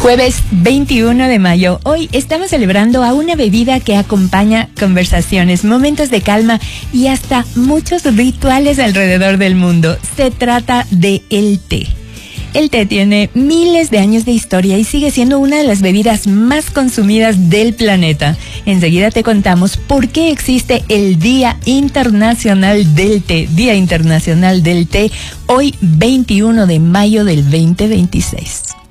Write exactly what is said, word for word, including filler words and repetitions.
Jueves veintiuno de mayo. Hoy estamos celebrando a una bebida que acompaña conversaciones, momentos de calma y hasta muchos rituales alrededor del mundo. Se trata de el té. El té tiene miles de años de historia y sigue siendo una de las bebidas más consumidas del planeta. Enseguida te contamos por qué existe el Día Internacional del Té, Día Internacional del Té, hoy veintiuno de mayo del veinte veintiséis.